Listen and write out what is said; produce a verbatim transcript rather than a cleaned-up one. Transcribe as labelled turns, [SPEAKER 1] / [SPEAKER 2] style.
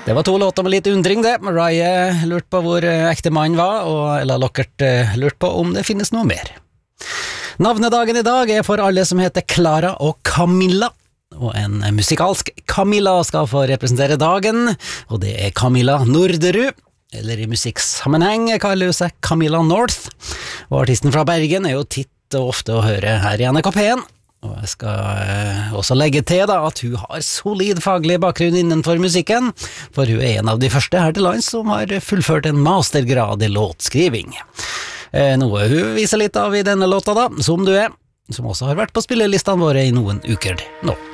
[SPEAKER 1] Det var to låter med litt undring det. Mariah lurte på hvor ekte mannen var, og Ella Lockert lurte på om det finnes noe mer. Navnedagen i dag er for alle som heter Clara og Camilla, og en musikalsk Camilla skal få representere dagen, og det er Camilla Norderud, eller i musikksammenheng kaller hun seg Camilla North, og artisten fra Bergen er jo titt og ofte å høre her i N R K P en. Og jeg skal eh, også legge til da, at hun har solid faglig bakgrunn innenfor musikken, for hun er en av de første her til lands som har fullført en mastergrad i låtskriving. Eh, noe hun viser litt av i denne låta da, Som du er, som også har vært på spillelistene våre i noen uker nå.